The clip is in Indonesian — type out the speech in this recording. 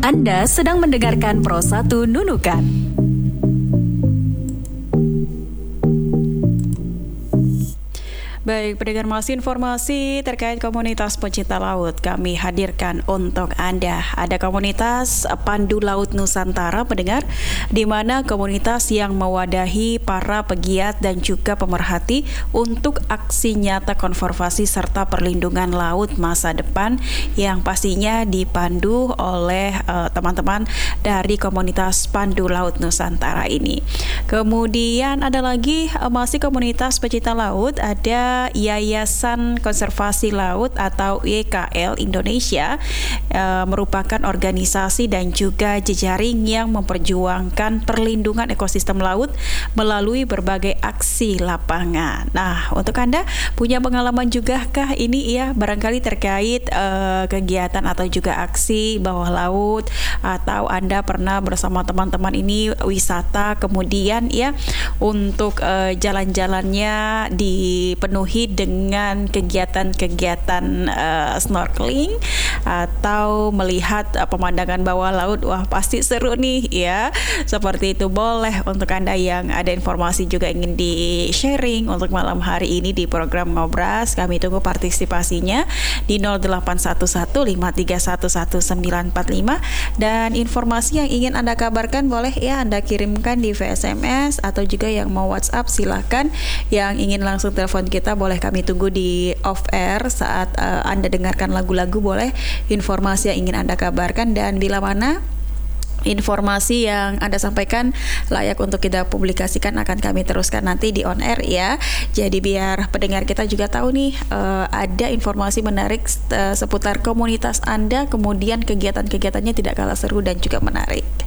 Anda sedang mendengarkan Pro 1 Nunukan. Baik, pendengar, masih informasi terkait komunitas pecinta laut kami hadirkan untuk Anda. Ada komunitas Pandu Laut Nusantara, pendengar, di mana komunitas yang mewadahi para pegiat dan juga pemerhati untuk aksi nyata konservasi serta perlindungan laut masa depan yang pastinya dipandu oleh teman-teman dari komunitas Pandu Laut Nusantara ini. Kemudian ada lagi masih komunitas pecinta laut, ada Yayasan Konservasi Laut atau YKL Indonesia, merupakan organisasi dan juga jejaring yang memperjuangkan perlindungan ekosistem laut melalui berbagai aksi lapangan. Nah, untuk Anda punya pengalaman juga kah ini ya, barangkali terkait kegiatan atau juga aksi bawah laut, atau Anda pernah bersama teman-teman ini wisata, kemudian ya untuk jalan-jalannya dipenuhi dengan kegiatan-kegiatan snorkeling atau melihat pemandangan bawah laut. Wah, pasti seru nih ya. Seperti itu. Boleh untuk Anda yang ada informasi juga ingin di-sharing untuk malam hari ini di program Ngobras. Kami tunggu partisipasinya di 0811531145, dan informasi yang ingin Anda kabarkan boleh ya Anda kirimkan di SMS atau juga yang mau WhatsApp silahkan. Yang ingin langsung telepon kita boleh kami tunggu di off air saat Anda dengarkan lagu-lagu. Boleh informasi yang ingin Anda kabarkan, dan bila mana informasi yang Anda sampaikan layak untuk kita publikasikan akan kami teruskan nanti di on air ya. Jadi biar pendengar kita juga tahu nih ada informasi menarik seputar komunitas Anda, kemudian kegiatan-kegiatannya tidak kalah seru dan juga menarik.